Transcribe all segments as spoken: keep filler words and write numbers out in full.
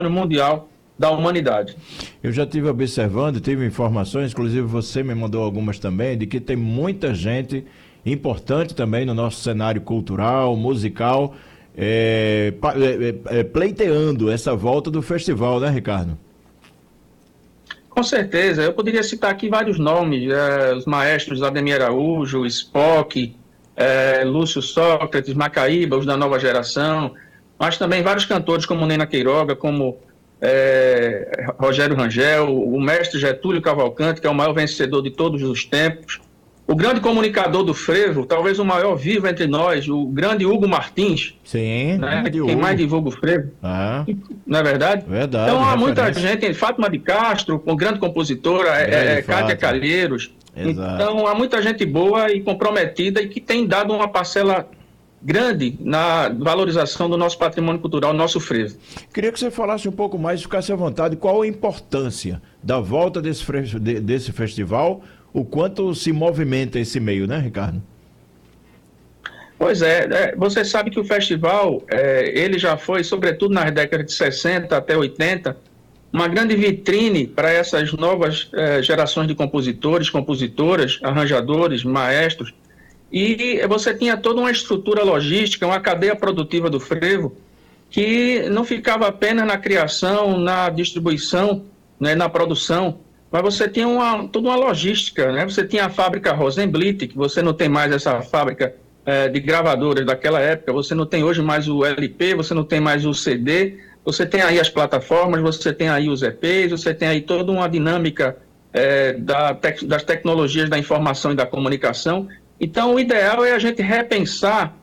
mundial da humanidade. Eu já estive observando, tive informações, inclusive você me mandou algumas também, de que tem muita gente importante também no nosso cenário cultural, musical, é, é, é, pleiteando essa volta do festival, né, Ricardo? Com certeza, eu poderia citar aqui vários nomes, é, os maestros Ademir Araújo, Spock, é, Lúcio Sócrates, Macaíba, os da nova geração, mas também vários cantores como Nena Queiroga, como é, Rogério Rangel, o mestre Getúlio Cavalcante, que é o maior vencedor de todos os tempos, o grande comunicador do frevo, talvez o maior vivo entre nós, o grande Hugo Martins. Sim, né? Quem mais divulga o frevo. Ah, não é verdade? Verdade. Então há referência. muita gente, Fátima de Castro, uma grande compositora, é, é, Cátia Calheiros. Exato. Então há muita gente boa e comprometida e que tem dado uma parcela grande na valorização do nosso patrimônio cultural, nosso frevo. Queria que você falasse um pouco mais, ficasse à vontade, qual a importância da volta desse, desse festival, o quanto se movimenta esse meio, né, Ricardo? Pois é, é você sabe que o festival, é, ele já foi, sobretudo nas décadas de sessenta até oitenta, uma grande vitrine para essas novas é, gerações de compositores, compositoras, arranjadores, maestros. E você tinha toda uma estrutura logística, uma cadeia produtiva do frevo, que não ficava apenas na criação, na distribuição, né, na produção, mas você tinha uma, toda uma logística, né? Você tinha a fábrica Rosenblit, que você não tem mais essa fábrica é, de gravadoras daquela época, você não tem hoje mais o L P, você não tem mais o C D, você tem aí as plataformas, você tem aí os E Ps, você tem aí toda uma dinâmica é, da tec- das tecnologias da informação e da comunicação. Então, o ideal é a gente repensar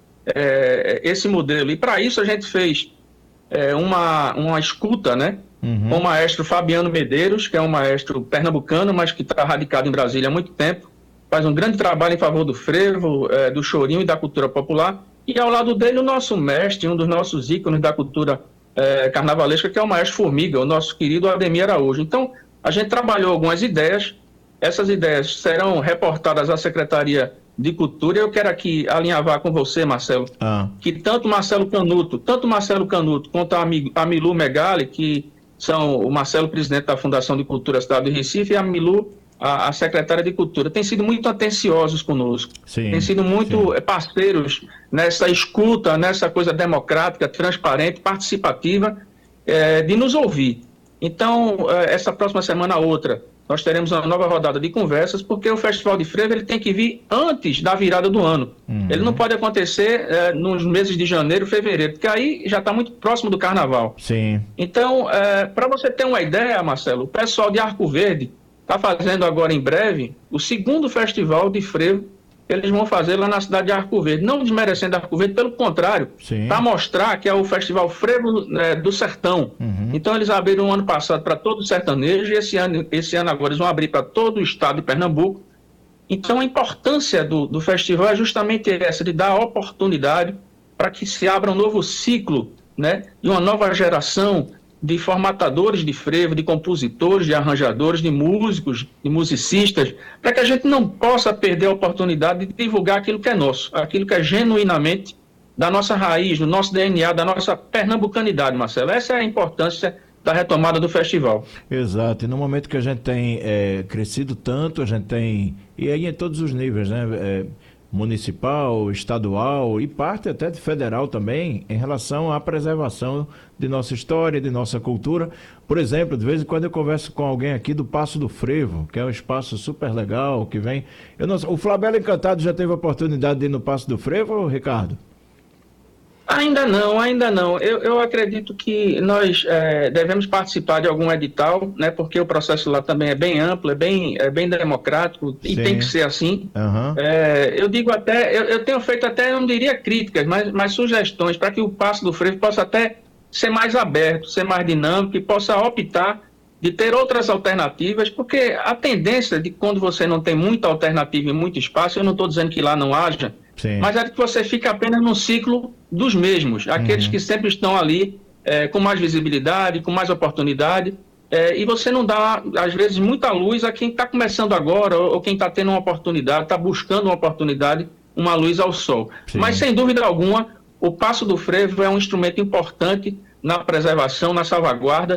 é, esse modelo. E, para isso, a gente fez é, uma, uma escuta, né, uhum. com o maestro Fabiano Medeiros, que é um maestro pernambucano, mas que está radicado em Brasília há muito tempo. Faz um grande trabalho em favor do frevo, é, do chorinho e da cultura popular. E, ao lado dele, o nosso mestre, um dos nossos ícones da cultura é, carnavalesca, que é o maestro Formiga, o nosso querido Ademir Araújo. Então, a gente trabalhou algumas ideias. Essas ideias serão reportadas à Secretaria de Cultura. Eu quero aqui alinhavar com você, Marcelo, ah. que tanto Marcelo Canuto, tanto Marcelo Canuto quanto a, a Milu Megali, que são o Marcelo, presidente da Fundação de Cultura Cidade do Recife, e a Milu, a, a secretária de Cultura, têm sido muito atenciosos conosco, sim, têm sido muito sim. parceiros nessa escuta, nessa coisa democrática, transparente, participativa, é, de nos ouvir. Então, essa próxima semana, outra, nós teremos uma nova rodada de conversas, porque o Festival de Frevo ele tem que vir antes da virada do ano. Uhum. Ele não pode acontecer é, nos meses de janeiro, fevereiro, porque aí já está muito próximo do Carnaval. Sim. Então, é, para você ter uma ideia, Marcelo, o pessoal de Arco Verde está fazendo agora em breve o segundo Festival de Frevo que eles vão fazer lá na cidade de Arco Verde. Não desmerecendo Arco Verde, pelo contrário, para mostrar que é o Festival Frevo é, do Sertão. Uhum. Então, eles abriram o ano passado para todo o sertanejo e esse ano, esse ano agora eles vão abrir para todo o estado de Pernambuco. Então, a importância do, do festival é justamente essa, de dar oportunidade para que se abra um novo ciclo, né, de uma nova geração de formatadores de frevo, de compositores, de arranjadores, de músicos, de musicistas, para que a gente não possa perder a oportunidade de divulgar aquilo que é nosso, aquilo que é genuinamente da nossa raiz, do nosso D N A, da nossa pernambucanidade, Marcelo. Essa é a importância da retomada do festival. Exato, e no momento que a gente tem é, crescido tanto, a gente tem, e aí em todos os níveis, né, é, municipal, estadual e parte até de federal também, em relação à preservação de nossa história, de nossa cultura. Por exemplo, de vez em quando eu converso com alguém aqui do Passo do Frevo, que é um espaço super legal, que vem... Eu não... O Flabelo Encantado já teve a oportunidade de ir no Passo do Frevo, Ricardo? Ainda não, ainda não. Eu, eu acredito que nós é, devemos participar de algum edital, né, porque o processo lá também é bem amplo, é bem, é bem democrático, e Sim. tem que ser assim. Uhum. É, eu digo até, eu, eu tenho feito até, eu não diria críticas, mas, mas sugestões para que o Passo do Frevo possa até ser mais aberto, ser mais dinâmico e possa optar de ter outras alternativas, porque a tendência de quando você não tem muita alternativa e muito espaço, eu não estou dizendo que lá não haja, Sim. mas é que você fica apenas no ciclo dos mesmos, aqueles uhum. que sempre estão ali é, com mais visibilidade, com mais oportunidade, é, e você não dá, às vezes, muita luz a quem está começando agora, ou, ou quem está tendo uma oportunidade, está buscando uma oportunidade, uma luz ao sol. Sim. Mas, sem dúvida alguma, o Passo do Frevo é um instrumento importante na preservação, na salvaguarda